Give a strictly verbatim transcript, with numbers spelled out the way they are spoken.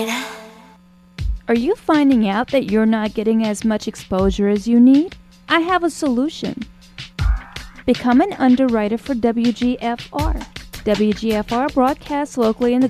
right. Are you finding out that you're not getting as much exposure as you need? I have a solution. Become an underwriter for W G F R. W G F R broadcasts locally in the